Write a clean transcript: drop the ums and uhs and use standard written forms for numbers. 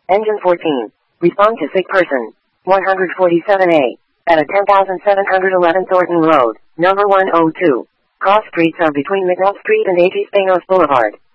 Engine 14. Respond to sick person. 147A. At a 10,711 Thornton Road, number 102. Cross streets are between McNutt Street and A.G. Spanos Boulevard.